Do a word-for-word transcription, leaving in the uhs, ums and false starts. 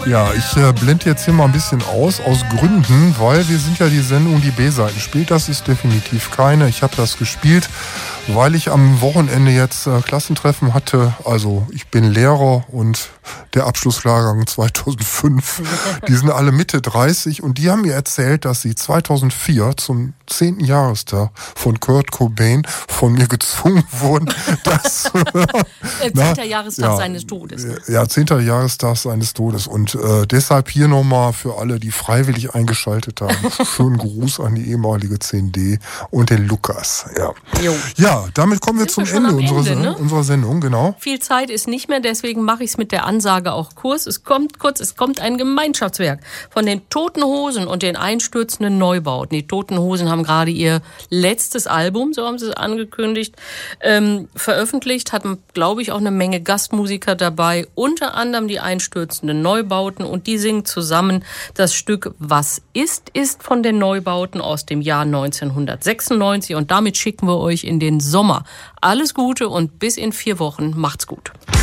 Ja, ich äh, blende jetzt hier mal ein bisschen aus, aus Gründen, weil wir sind ja die Sendung, die B-Seiten spielt. Das ist definitiv keine. Ich habe das gespielt, weil ich am Wochenende jetzt äh, Klassentreffen hatte. Also ich bin Lehrer und der Abschlussjahrgang zweitausendfünf, die sind alle Mitte dreißig und die haben mir erzählt, dass sie zweitausendvier zum zehnten Jahrestag von Kurt Cobain von mir gezwungen wurden, das zehnter Jahrestag ja, seines Todes. Ja, zehnter Jahrestag seines Todes und äh, deshalb hier nochmal für alle, die freiwillig eingeschaltet haben, schönen Gruß an die ehemalige zehn D und den Lukas. Ja, jo. ja damit kommen wir Sind zum wir Ende, Ende unserer, ne? unserer Sendung, genau. Viel Zeit ist nicht mehr, deswegen mache ich es mit der Ansage auch kurz. Es kommt kurz, es kommt ein Gemeinschaftswerk von den Toten Hosen und den einstürzenden Neubauten. Die Toten Hosen haben gerade ihr letztes Album, so haben sie es angekündigt, ähm, veröffentlicht, hatten, glaube ich, auch eine Menge Gastmusiker dabei, unter anderem die einstürzenden Neubauten und die singen zusammen das Stück Was ist, ist von den Neubauten aus dem Jahr neunzehnhundertsechsundneunzig und damit schicken wir euch in den Sommer. Alles Gute und bis in vier Wochen. Macht's gut.